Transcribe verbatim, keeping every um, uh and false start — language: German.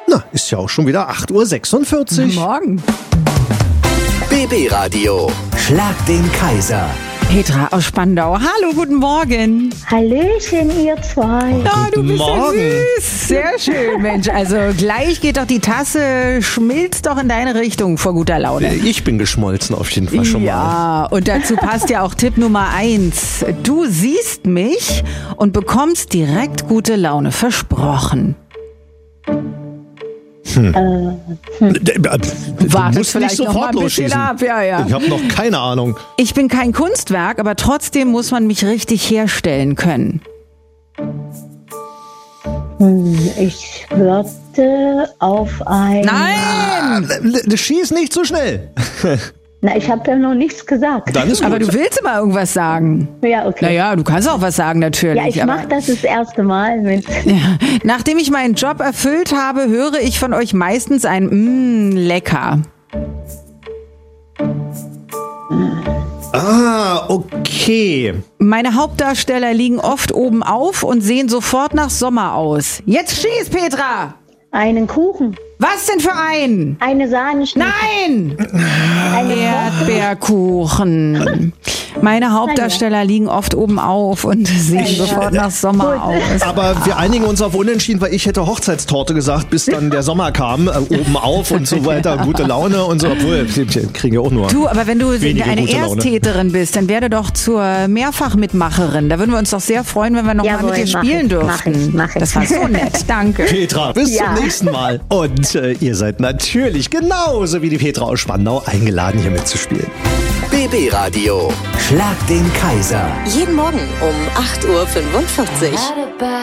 Na, ist ja auch schon wieder acht Uhr sechsundvierzig. Morgen. B B-Radio. Schlag den Kaiser. Petra aus Spandau. Hallo, guten Morgen. Hallöchen, ihr zwei. Oh, du bist Morgen. ja süß. Sehr schön, Mensch. Also gleich geht doch die Tasse, schmilzt doch in deine Richtung vor guter Laune. Ich bin geschmolzen auf jeden Fall schon mal. Ja, und dazu passt ja auch Tipp Nummer eins. Du siehst mich und bekommst direkt gute Laune. Versprochen. Hm. Äh, Du Wartet musst vielleicht nicht noch mal sofort ein bisschen losschießen. ab. Ja, ja. Ich habe noch keine Ahnung. Ich bin kein Kunstwerk, aber trotzdem muss man mich richtig herstellen können. hm, ich würde auf ein... Nein! Äh, Schieß nicht so schnell. Na, ich habe ja noch nichts gesagt. Dann ist gut. Aber du willst immer irgendwas sagen. Ja, okay. Naja, du kannst auch was sagen, natürlich. Ja, ich aber mache das das erste Mal mit... Ja. Nachdem ich meinen Job erfüllt habe, höre ich von euch meistens ein Mmm, lecker. Ah, okay. Meine Hauptdarsteller liegen oft oben auf und sehen sofort nach Sommer aus. Jetzt schieß, Petra! Einen Kuchen, Was denn für ein? eine Sahneschnitte, Nein! eine Torte. Erdbeerkuchen. Meine Hauptdarsteller liegen oft oben auf und sehen sofort nach Sommer Gut. aus. Aber wir einigen uns auf Unentschieden, weil ich hätte Hochzeitstorte gesagt, bis dann der Sommer kam, äh, oben auf und so weiter, gute Laune und so. Obwohl, die kriegen ja auch nur. Du, aber wenn du Wenige eine gute Laune. Ersttäterin bist, dann werde doch zur Mehrfachmitmacherin. Da würden wir uns doch sehr freuen, wenn wir noch mal Jawohl, mit dir mach spielen ich, dürften. mach ich, mach ich. Das war so nett, danke. Petra, bis Ja. zum nächsten Mal. Und äh, ihr seid natürlich genauso wie die Petra aus Spandau eingeladen, hier mitzuspielen. B B-Radio. Schlag den Kaiser. Jeden Morgen um acht Uhr fünfundvierzig.